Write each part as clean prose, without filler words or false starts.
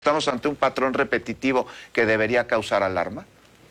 ¿Estamos ante un patrón repetitivo que debería causar alarma?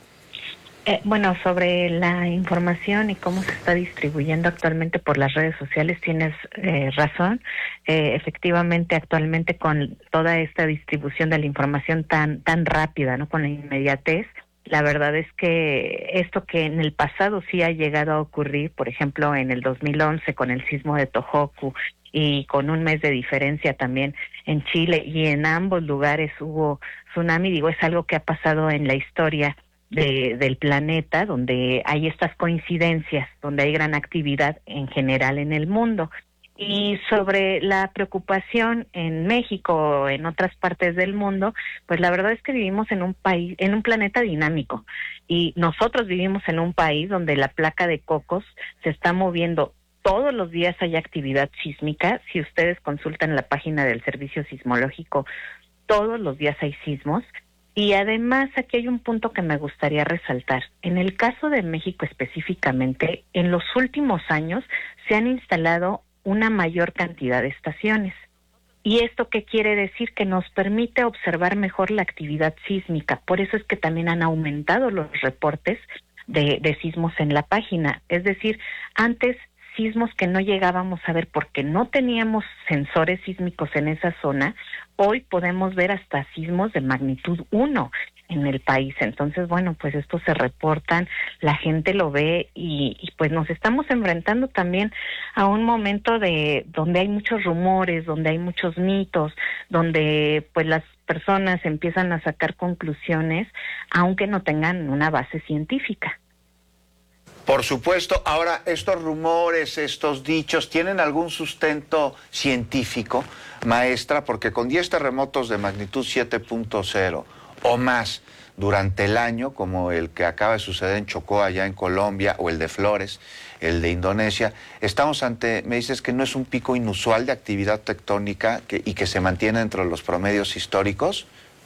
Bueno, sobre la información y cómo se está distribuyendo actualmente por las redes sociales, tienes razón. Efectivamente, actualmente con toda esta distribución de la información tan rápida, ¿no? Con la inmediatez, la verdad es que esto que en el pasado sí ha llegado a ocurrir, por ejemplo, en el 2011 con el sismo de Tohoku y con un mes de diferencia también en Chile, y en ambos lugares hubo tsunami, digo, es algo que ha pasado en la historia del planeta, donde hay estas coincidencias, donde hay gran actividad en general en el mundo. Y sobre la preocupación en México o en otras partes del mundo, pues la verdad es que vivimos en un país, en un planeta dinámico, y nosotros vivimos en un país donde la placa de Cocos se está moviendo. Todos los días hay actividad sísmica. Si ustedes consultan la página del Servicio Sismológico, todos los días hay sismos. Y además aquí hay un punto que me gustaría resaltar. En el caso de México específicamente, en los últimos años se han instalado una mayor cantidad de estaciones. ¿Y esto qué quiere decir? Que nos permite observar mejor la actividad sísmica. Por eso es que también han aumentado los reportes de sismos en la página. Es decir, antes sismos que no llegábamos a ver porque no teníamos sensores sísmicos en esa zona, hoy podemos ver hasta sismos de magnitud 1 en el país. Entonces, bueno, pues estos se reportan, la gente lo ve y pues nos estamos enfrentando también a un momento donde hay muchos rumores, donde hay muchos mitos, donde pues las personas empiezan a sacar conclusiones aunque no tengan una base científica. Por supuesto. Ahora, estos rumores, estos dichos, ¿tienen algún sustento científico, maestra? Porque con 10 terremotos de magnitud 7.0 o más durante el año, como el que acaba de suceder en Chocó, allá en Colombia, o el de Flores, el de Indonesia, estamos ante, me dices que no es un pico inusual de actividad tectónica y que se mantiene dentro de los promedios históricos.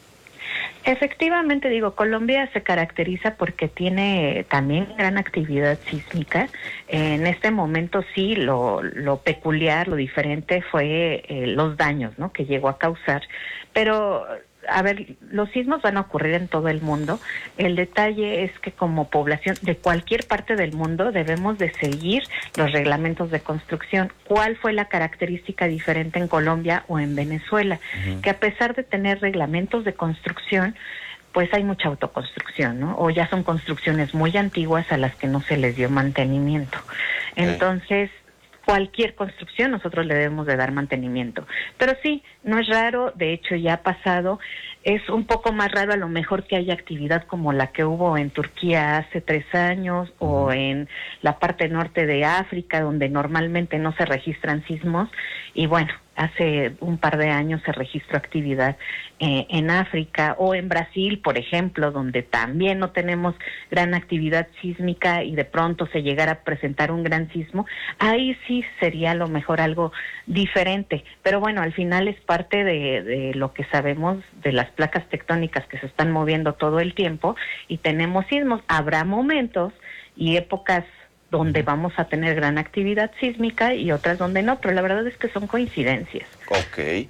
Efectivamente, digo, Colombia se caracteriza porque tiene también gran actividad sísmica. En este momento sí, lo peculiar, lo diferente fue los daños, ¿no?, que llegó a causar. Pero, a ver, los sismos van a ocurrir en todo el mundo. El detalle es que como población de cualquier parte del mundo debemos de seguir los reglamentos de construcción. ¿Cuál fue la característica diferente en Colombia o en Venezuela? Que a pesar de tener reglamentos de construcción, pues hay mucha autoconstrucción, ¿no? O ya son construcciones muy antiguas a las que no se les dio mantenimiento. Entonces, cualquier construcción nosotros le debemos de dar mantenimiento. Pero sí, no es raro, de hecho ya ha pasado. Es un poco más raro a lo mejor que haya actividad como la que hubo en Turquía hace 3 años o en la parte norte de África, donde normalmente no se registran sismos. Y bueno, hace un par de años se registró actividad en África, o en Brasil, por ejemplo, donde también no tenemos gran actividad sísmica y de pronto se llegara a presentar un gran sismo. Ahí sí sería a lo mejor algo diferente, pero bueno, al final es parte de lo que sabemos de las placas tectónicas que se están moviendo todo el tiempo, y tenemos sismos. Habrá momentos y épocas donde vamos a tener gran actividad sísmica y otras donde no, pero la verdad es que son coincidencias. Ok.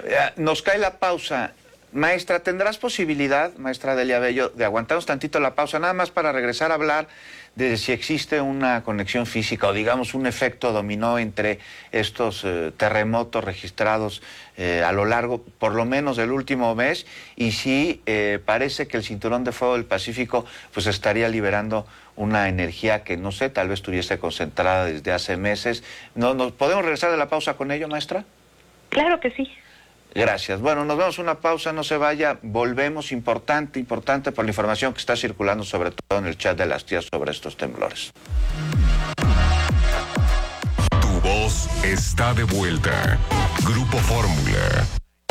Nos cae la pausa. Maestra, ¿tendrás posibilidad, maestra Delia Bello, de aguantarnos tantito la pausa, nada más para regresar a hablar de si existe una conexión física o digamos un efecto dominó entre estos terremotos registrados a lo largo, por lo menos del último mes, y si parece que el cinturón de fuego del Pacífico pues estaría liberando una energía que, no sé, tal vez estuviese concentrada desde hace meses? ¿Nos podemos regresar de la pausa con ello, maestra? Claro que sí. Gracias. Bueno, nos vemos una pausa, no se vaya, volvemos. Importante por la información que está circulando, sobre todo en el chat de las tías, sobre estos temblores. Tu voz está de vuelta. Grupo Fórmula.